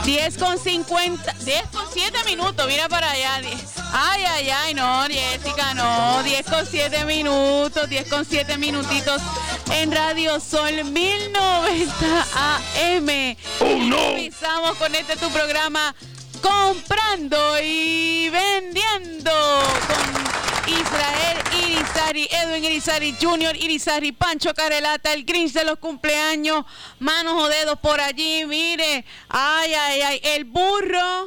10:07, mira para allá. Ay, no, Jessica, no. 10:07 minutitos en Radio Sol 1090 AM. ¡Oh, no! Empezamos con tu programa Comprando y Vendiendo con Israel Irizarry, Edwin Irizarry Jr., Irizarry, Pancho Carelata, el Grinch de los cumpleaños, manos o dedos por allí, mire, ay, el burro,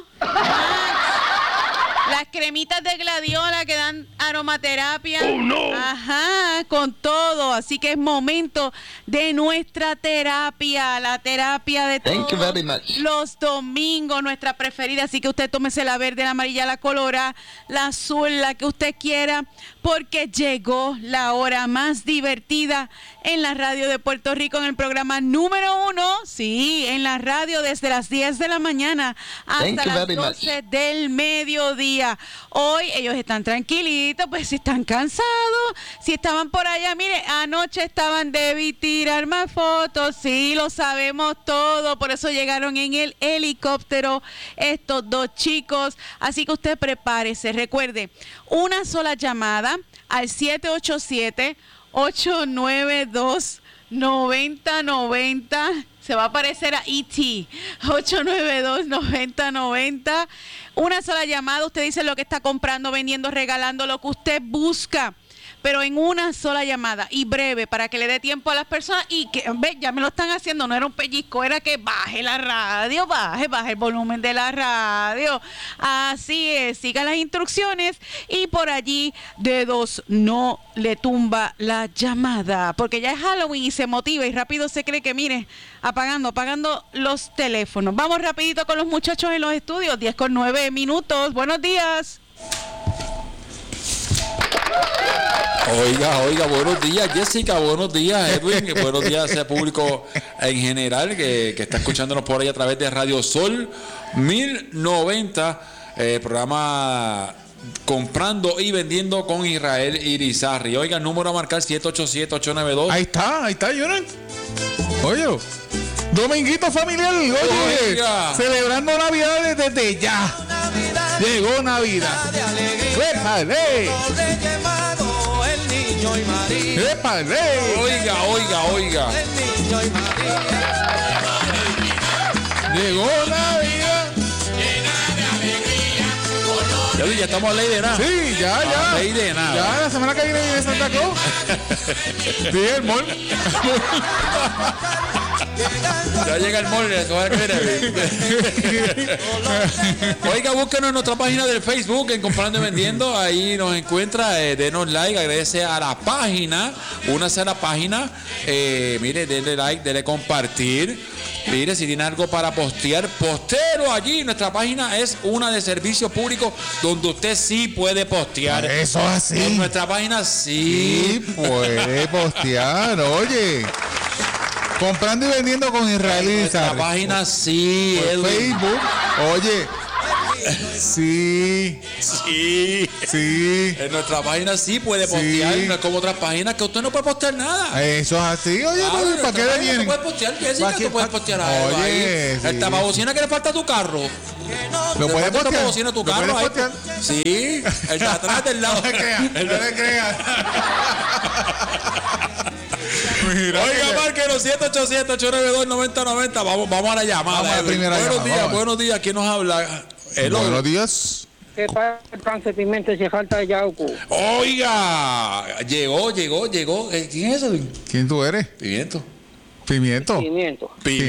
las cremitas de gladiola que dan aromaterapia. ¡Oh, no! Ajá, con todo. Así que es momento de nuestra terapia, la terapia de todos los domingos, nuestra preferida. Así que usted tómese la verde, la amarilla, la colorada, la azul, la que usted quiera, porque llegó la hora más divertida en la radio de Puerto Rico, en el programa número 1, sí, en la radio desde las 10 de la mañana hasta las 12 del mediodía. Hoy ellos están tranquilitos, pues si están cansados, si estaban por allá, mire, anoche estaban de tirar más fotos, sí, lo sabemos todo, por eso llegaron en el helicóptero estos dos chicos, así que usted prepárese, recuerde, una sola llamada al 787-892-9090. Se va a parecer a E.T. 892-9090. Una sola llamada. Usted dice lo que está comprando, vendiendo, regalando, lo que usted busca. Pero en una sola llamada y breve para que le dé tiempo a las personas y que, ve, ya me lo están haciendo, no era un pellizco, era que baje la radio, baje el volumen de la radio. Así es, siga las instrucciones y por allí dedos no le tumba la llamada, porque ya es Halloween y se motiva y rápido se cree que, mire, apagando los teléfonos. Vamos rapidito con los muchachos en los estudios, 10:09. Buenos días. Oiga, buenos días Jessica, buenos días Edwin, buenos días a ese público en general que está escuchándonos por ahí a través de Radio Sol 1090, programa Comprando y Vendiendo con Israel Irizarry. Oiga, el número a marcar 787-892. Ahí está, Jonathan. Oye, dominguito familiar, oye, celebrando Navidades desde ya. Llegó Navidad. ¡Épale! ¡Épale! Oiga. Llegó Navidad. Ya estamos a ley de nada. Sí, ya. Ley de nada. Ya, la semana que viene Santa Claus. Sí, el mall. Ya llega el mall. Oiga, búsquenos en nuestra página del Facebook en Comprando y Vendiendo. Ahí nos encuentra. Denos like, agradece a la página. Únase a la página. Mire, denle like, denle compartir. Mire, si tiene algo para postear, postero allí. Nuestra página es una de servicio público donde usted sí puede postear. Eso así. En nuestra página sí puede postear. Oye, Comprando y Vendiendo con Israel Irizarry. En nuestra página sí. Por Facebook. Oye. Sí. En nuestra página sí puede postear, no es como otras páginas que usted no puede postear nada. Eso es así, oye, ¿para qué le vienen? Tú puedes postear, Jessica, tú puedes postear algo ahí. Sí. El tapabocina que le falta a tu carro. ¿Lo puedes postear? El tapabocina a tu carro ahí. Sí, el de atrás del lado. No le creas. Oiga, márquenos 787-892-9090. Vamos a la llamada. Vamos a la primera llamada. Buenos días. ¿Quién nos habla? Buenos días. ¿Qué pasa, Cáncer Pimiento, si falta de Yauco? Oiga, llegó. ¿Quién es eso? ¿Quién tú eres? Pimiento. Oye.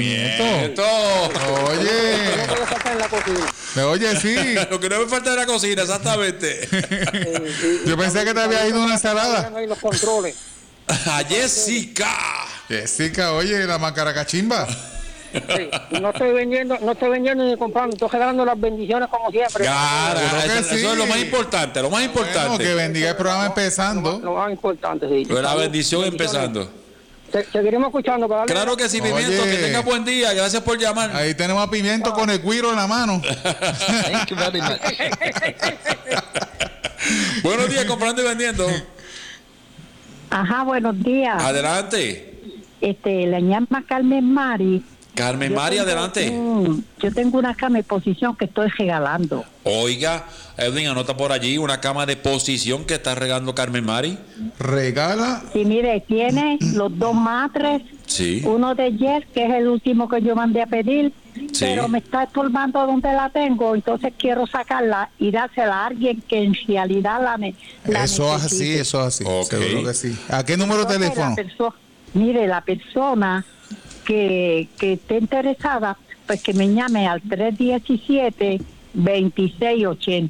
No puede faltar en la cocina. Oye, sí. Lo que no me falta es la cocina, exactamente. Yo pensé que te había ido una ensalada. Ahí los controles. A Jessica, oye, la macaracachimba. Sí. No estoy vendiendo ni comprando, estoy regalando las bendiciones como siempre. Claro, eso es lo más importante, Bueno, que bendiga el programa empezando. Lo más importante, sí. La bendición empezando. Seguiremos escuchando. Para claro que sí, Pimiento. Oye, que tenga buen día. Gracias por llamar. Ahí tenemos a Pimiento con el cuiro en la mano. Thank you very much. Buenos días, Comprando y Vendiendo. Ajá, buenos días. Adelante. La llama Carmen Mari Carmen Mari, adelante. Yo tengo una cama de posición que estoy regalando. Oiga, Edwin, anota por allí una cama de posición que está regalando Carmen Mari. Regala. Sí, mire, tiene los 2 matres. Sí. Uno de Jeff, que es el último que yo mandé a pedir, pero me está estorbando donde la tengo, entonces quiero sacarla y dársela a alguien que en realidad la eso necesite. es así. Okay. Seguro que sí. ¿A qué número de teléfono? Mire, la persona que esté interesada, pues que me llame al 317-2680.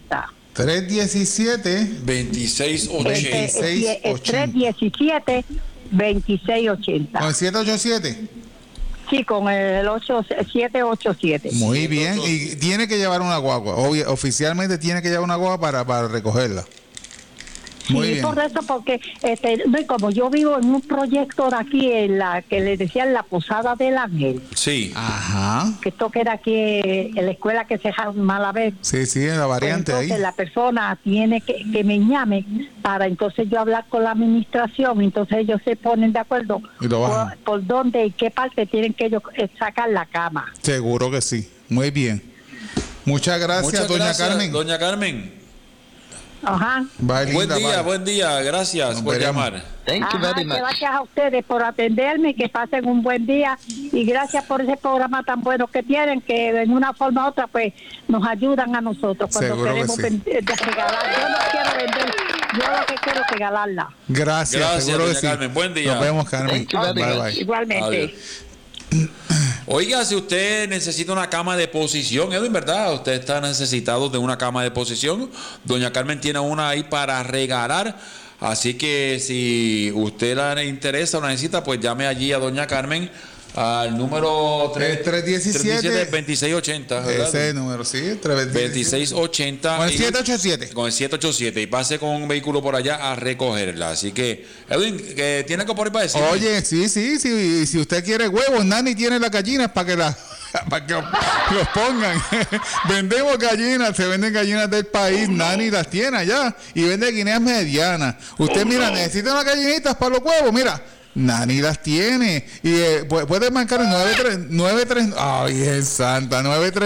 317-2680. 317-2680. ¿Con el 787? Sí, con el 787. Muy bien. Y tiene que llevar una guagua. Oficialmente tiene que llevar una guagua para recogerla. Muy bien. Por eso, porque como yo vivo en un proyecto de aquí, en la que le decían la Posada del Ángel. Sí. Ajá. Que esto que era aquí en la escuela que se dejaron mal a ver. Sí, en la variante entonces, ahí. la persona tiene que me llame para entonces yo hablar con la administración. Entonces ellos se ponen de acuerdo por dónde y qué parte tienen que ellos sacar la cama. Seguro que sí. Muy bien. Muchas gracias, doña Carmen. Doña Carmen. Ajá. Buen día, gracias por llamar. Thank you very much. Gracias a ustedes por atenderme, que pasen un buen día y gracias por ese programa tan bueno que tienen, que de una forma u otra pues nos ayudan a nosotros cuando seguro queremos regalar. Yo no quiero vender, yo lo que quiero es regalarla. Gracias, seguro doña que Carmen. Sí. Buen día. Nos vemos, Carmen. Bye. Igualmente. Adiós. Oiga, si usted necesita una cama de posición, Edwin, ¿verdad? Usted está necesitado de una cama de posición. Doña Carmen tiene una ahí para regalar. Así que si usted la interesa o la necesita, pues llame allí a doña Carmen al número 317-2680. Ese es el número, sí, 2680. Con el 787. Con el 787. Y pase con un vehículo por allá a recogerla. Así que, Edwin, ¿tiene que por ahí para decir? Oye, sí. Si usted quiere huevos, Nani tiene las gallinas para que los pongan. Vendemos gallinas, se venden gallinas del país. Nani las tiene allá. Y vende guineas medianas. Usted, mira, necesita unas gallinitas para los huevos, mira. Nani las tiene. Y puede marcar el 93. Ay, es santa.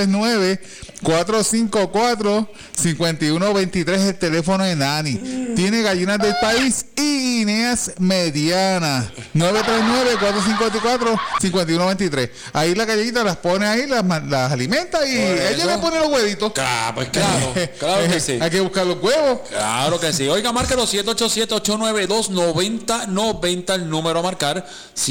939-454-5123, el teléfono de Nani. Tiene gallinas del país y guineas medianas. 939-454-5123. Ahí la gallinita las pone ahí, las alimenta y ella le pone los huevitos. Claro, pues claro que sí. Hay que buscar los huevos. Claro que sí. Oiga, márquelo 787-892-9090, el número a marcar.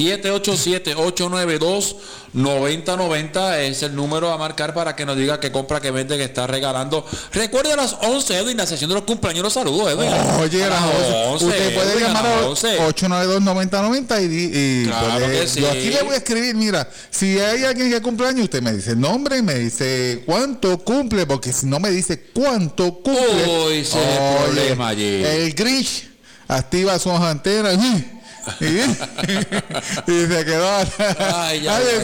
787-892-9090 es el número a marcar para que nos diga qué compra, qué vende, que está regalando. Recuerde a las 11, Edwin, la sesión de los cumpleaños. Los saludos, Edwin. Oye, a las 11. Usted puede Edwin, llamar a 892-9090 y claro que sí. Yo aquí le voy a escribir, mira, si hay alguien que cumple años, usted me dice el nombre y me dice cuánto cumple, porque si no me dice cuánto cumple, uy, se le problema allí. El Grinch activa sus antenas y se quedó. Ay.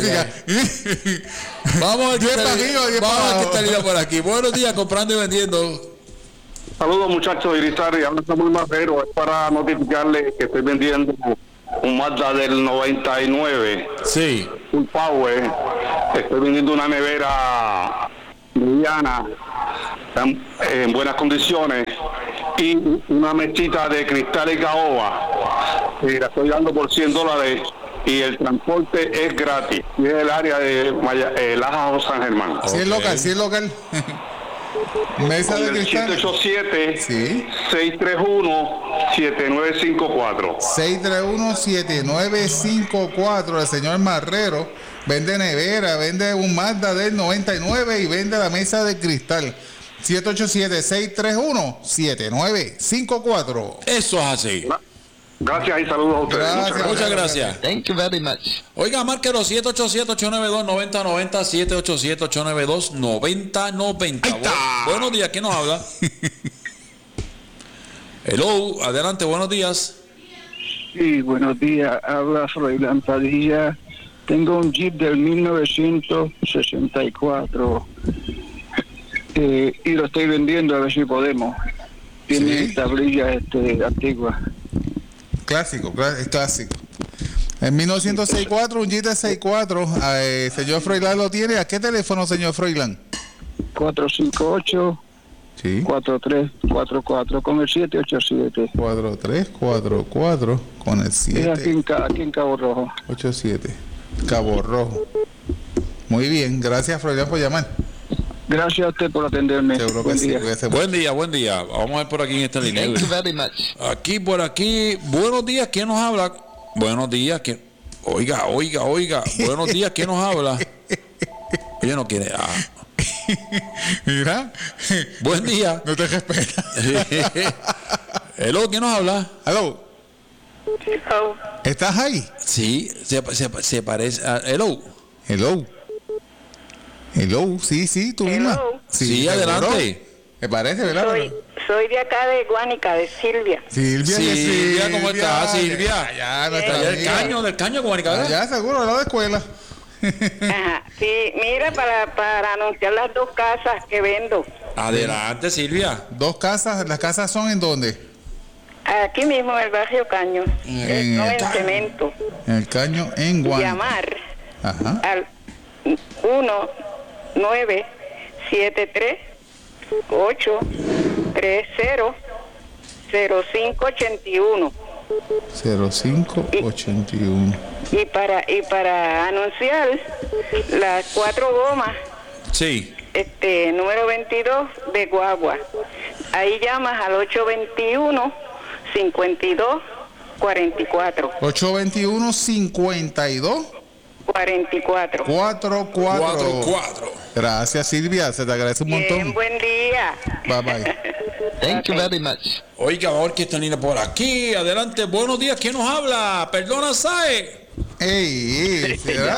Vamos a ver qué está lindo por aquí. Buenos días, comprando y vendiendo. Saludos, muchachos, Irizarry, habla Samuel Marrero. Es para notificarle que estoy vendiendo un Mazda del 99. Sí. Full Power. Estoy vendiendo una nevera mediana en buenas condiciones y una mechita de cristal y caoba. La estoy dando por $100 y el transporte es gratis. Y es el área de Laja o San Germán. Sí, es local. Mesa de cristal. 787-631-7954. 631-7954. El señor Marrero vende nevera, vende un Mazda del 99 y vende la mesa de cristal. 787-631-7954. Eso es así. Gracias y saludos a ustedes. Muchas gracias. Thank you very much. Oiga, márquelo 787-892-9090, 787-892-9090. Buenos días, ¿quién nos habla? Hello, adelante, buenos días. Sí, buenos días. Habla Froilán Padilla. Tengo un Jeep del 1964 y lo estoy vendiendo a ver si podemos. Tiene tablillas antiguas. Clásico. En 1964, un GT64. Señor Froilán lo tiene. ¿A qué teléfono, señor Froilán? 458 Sí. 4344 con el 787. 4344 con el 7. Aquí en Cabo Rojo. 87. Cabo Rojo. Muy bien, gracias Froilán por llamar. Gracias a usted por atenderme. Seguro que sí. Buen día. Vamos a ver por aquí en esta línea. Thank you very much. Aquí, por aquí. Buenos días, ¿quién nos habla? Buenos días, ¿quién? Oiga. Buenos días, ¿quién nos habla? Ella no quiere. Mira. Buen día. No te respeta. Hello, ¿quién nos habla? Hello. ¿Estás ahí? Sí, se parece a... Hello, sí, tú misma. sí, adelante. ¿Te parece, verdad? Soy de acá de Guánica, de Silvia. Silvia, ¿cómo estás, Silvia? Ya, nuestra del caño, Guánica. Ya, seguro, al lado de escuela. Ajá, sí, mira, para anunciar las 2 casas que vendo. Adelante, Silvia. 2 casas, ¿las casas son en dónde? Aquí mismo en el barrio Caño, En no el en Caño. Cemento. En el Caño, en Guánica. Llamar Ajá. al 1973-830-0581. 0581. Y para anunciar las 4 gomas, Sí. número 22 de Guagua. Ahí llamas al 821-52-44. 821-52 44. 44. Gracias, Silvia. Se te agradece un montón. Bien, buen día. Bye, bye. Thank you very much. Oiga, ahora que está Nina por aquí. Adelante, buenos días. ¿Quién nos habla? Perdona, Sae. Ey, ¿será?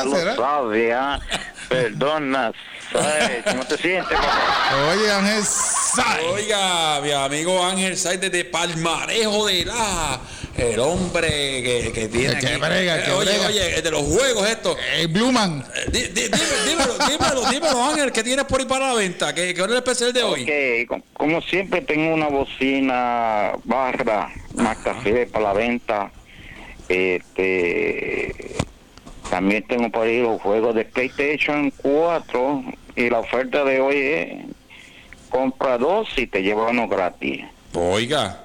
Perdona, ¿sabes? ¿Cómo te sientes, papá? Oye, Ángel Sae. Oiga, mi amigo Ángel Sae desde Palmarejo de el hombre que tiene El que aquí. brega, Oye, de los juegos estos. Bluman. Dímelo, Ángel, ¿qué tienes por ahí para la venta? ¿Qué es el especial de hoy? Ok, como siempre tengo una bocina barra, más café para la venta. También tengo por ahí los juegos de PlayStation 4 y la oferta de hoy es compra 2 y te lleva uno gratis. Oiga.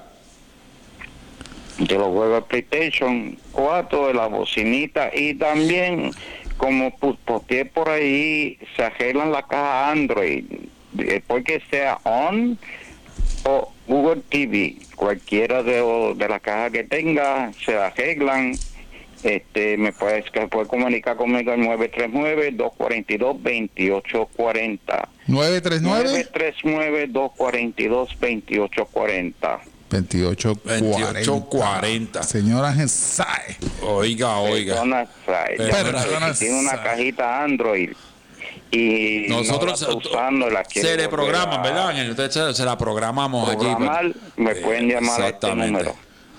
De los juegos de PlayStation 4, de la bocinita, y también como posteé por ahí, se arreglan la caja Android, porque sea ON o Google TV, cualquiera de la caja que tenga, se arreglan. Me puedes comunicar conmigo al 939-242-2840. 939-242-2840. 2840. Señora Ángel Sae. Oiga. Persona Sae. Tiene una cajita Android y nosotros no la está usando, se le programan, ¿verdad, Ángel? Entonces se la programamos allí. Me pueden llamar a este número.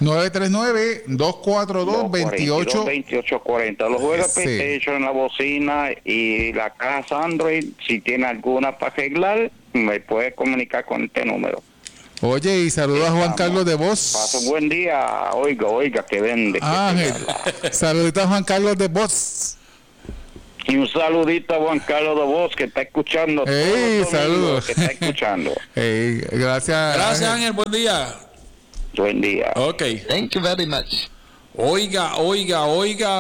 939-242-2840. Los juegos PlayStation, la bocina y la caja Android, si tiene alguna para arreglar, me puede comunicar con este número. Oye, y saludos a Juan Carlos de Voz. Pasa un buen día. Oiga, que vende. Ángel, saluditos a Juan Carlos de Voz. Y un saludito a Juan Carlos de Voz, que está escuchando. Saludos. Que está escuchando. Gracias, Ángel. Buen día. Buen día. Ok. Thank you very much. Oiga.